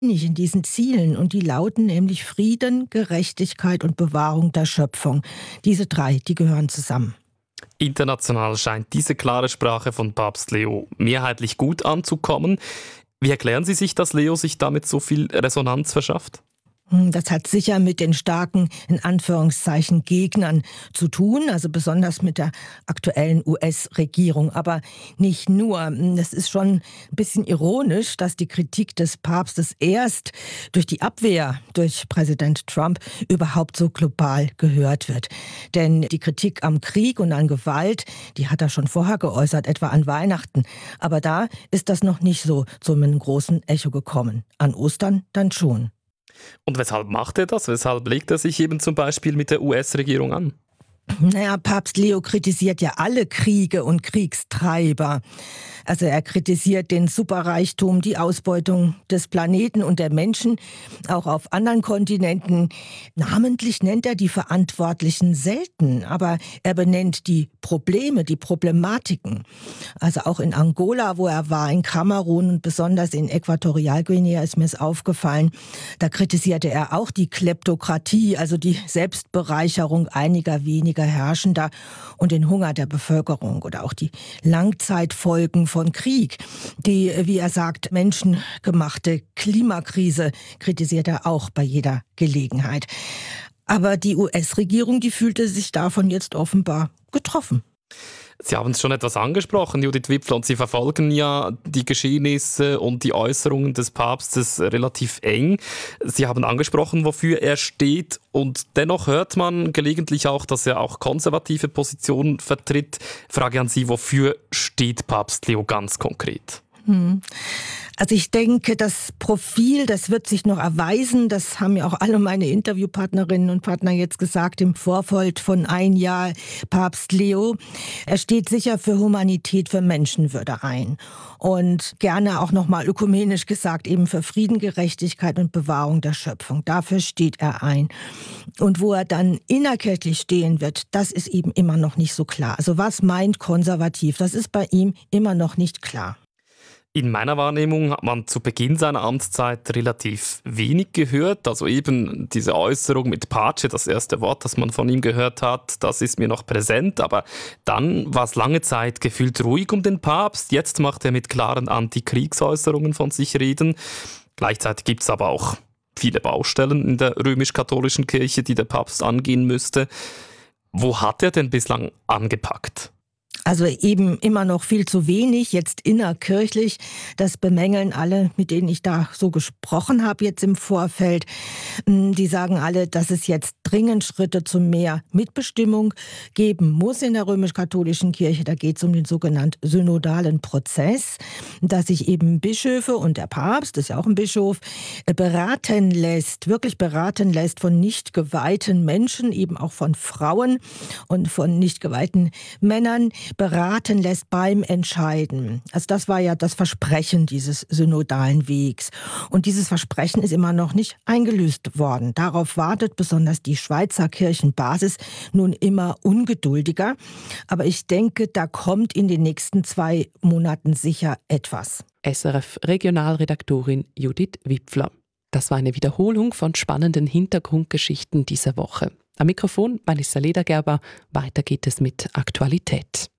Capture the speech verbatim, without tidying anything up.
nicht in diesen Zielen und die lauten nämlich Frieden, Gerechtigkeit und Bewahrung der Schöpfung. Diese drei, die gehören zusammen. International scheint diese klare Sprache von Papst Leo mehrheitlich gut anzukommen. Wie erklären Sie sich, dass Leo sich damit so viel Resonanz verschafft? Das hat sicher mit den starken, in Anführungszeichen, Gegnern zu tun, also besonders mit der aktuellen U S-Regierung. Aber nicht nur. Es ist schon ein bisschen ironisch, dass die Kritik des Papstes erst durch die Abwehr durch Präsident Trump überhaupt so global gehört wird. Denn die Kritik am Krieg und an Gewalt, die hat er schon vorher geäußert, etwa an Weihnachten. Aber da ist das noch nicht so zu einem großen Echo gekommen. An Ostern dann schon. Und weshalb macht er das? Weshalb legt er sich eben zum Beispiel mit der U S-Regierung an? Naja, Papst Leo kritisiert ja alle Kriege und Kriegstreiber. Also er kritisiert den Superreichtum, die Ausbeutung des Planeten und der Menschen, auch auf anderen Kontinenten. Namentlich nennt er die Verantwortlichen selten, aber er benennt die Probleme, die Problematiken. Also auch in Angola, wo er war, in Kamerun und besonders in Äquatorialguinea ist mir es aufgefallen, da kritisierte er auch die Kleptokratie, also die Selbstbereicherung einiger weniger Herrschender und den Hunger der Bevölkerung oder auch die Langzeitfolgen von Krieg. Die, wie er sagt, menschengemachte Klimakrise kritisiert er auch bei jeder Gelegenheit. Aber die U S-Regierung, die fühlte sich davon jetzt offenbar getroffen. Sie haben es schon etwas angesprochen, Judith Wipfler, und Sie verfolgen ja die Geschehnisse und die Äußerungen des Papstes relativ eng. Sie haben angesprochen, wofür er steht, und dennoch hört man gelegentlich auch, dass er auch konservative Positionen vertritt. Frage an Sie, wofür steht Papst Leo ganz konkret? Hm. Also ich denke, das Profil, das wird sich noch erweisen. Das haben ja auch alle meine Interviewpartnerinnen und Partner jetzt gesagt im Vorfeld von ein Jahr Papst Leo. Er steht sicher für Humanität, für Menschenwürde ein. Und gerne auch nochmal ökumenisch gesagt, eben für Frieden, Gerechtigkeit und Bewahrung der Schöpfung. Dafür steht er ein. Und wo er dann innerkirchlich stehen wird, das ist eben immer noch nicht so klar. Also was meint konservativ? Das ist bei ihm immer noch nicht klar. In meiner Wahrnehmung hat man zu Beginn seiner Amtszeit relativ wenig gehört. Also eben diese Äußerung mit Pace, das erste Wort, das man von ihm gehört hat, das ist mir noch präsent. Aber dann war es lange Zeit gefühlt ruhig um den Papst. Jetzt macht er mit klaren Antikriegsäußerungen von sich reden. Gleichzeitig gibt es aber auch viele Baustellen in der römisch-katholischen Kirche, die der Papst angehen müsste. Wo hat er denn bislang angepackt? Also eben immer noch viel zu wenig, jetzt innerkirchlich. Das bemängeln alle, mit denen ich da so gesprochen habe jetzt im Vorfeld. Die sagen alle, dass es jetzt dringend Schritte zu mehr Mitbestimmung geben muss in der römisch-katholischen Kirche. Da geht es um den sogenannten synodalen Prozess, dass sich eben Bischöfe und der Papst, das ist ja auch ein Bischof, beraten lässt, wirklich beraten lässt von nicht geweihten Menschen, eben auch von Frauen und von nicht geweihten Männern, beraten lässt beim Entscheiden. Also das war ja das Versprechen dieses synodalen Wegs. Und dieses Versprechen ist immer noch nicht eingelöst worden. Darauf wartet besonders die Schweizer Kirchenbasis nun immer ungeduldiger. Aber ich denke, da kommt in den nächsten zwei Monaten sicher etwas. S R F-Regionalredaktorin Judith Wipfler. Das war eine Wiederholung von spannenden Hintergrundgeschichten dieser Woche. Am Mikrofon Vanessa Ledergerber. Weiter geht es mit Aktualität.